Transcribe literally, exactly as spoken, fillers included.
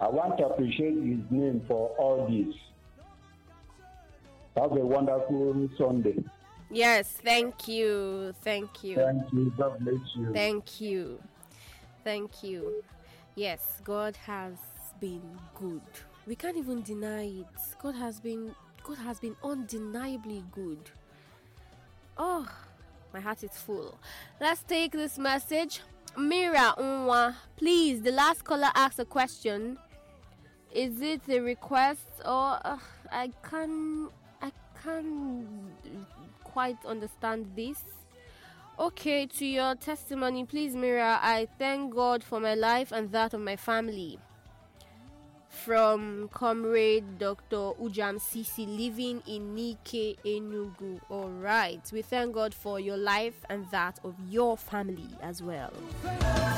I want to appreciate his name for all this. Have a wonderful Sunday. Yes, thank you. Thank you. Thank you. God bless you. Thank you. Thank you. Yes, God has been good. We can't even deny it. God has been God has been undeniably good. Oh, my heart is full. Let's take this message. Mira Unwa, please, the last caller asked a question. Is it a request or uh, I can I can't quite understand this. Okay, to your testimony, please, Mira. I thank God for my life and that of my family. From Comrade Doctor Ujam Sisi, living in Nike, Enugu. All right, we thank God for your life and that of your family as well.